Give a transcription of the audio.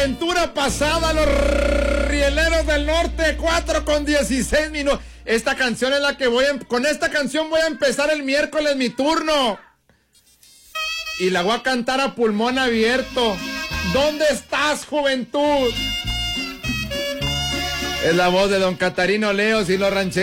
aventura pasada, los Rieleros del Norte, 4:16. Esta canción es la que con esta canción voy a empezar el miércoles mi turno. Y la voy a cantar a pulmón abierto. ¿Dónde estás, juventud? Es la voz de don Catarino Leos y los rancheros.